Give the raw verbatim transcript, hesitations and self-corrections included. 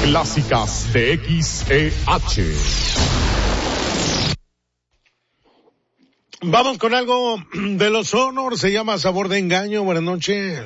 clásicas de X E H. Vamos con algo de los Honor, se llama Sabor de Engaño. Buenas noches.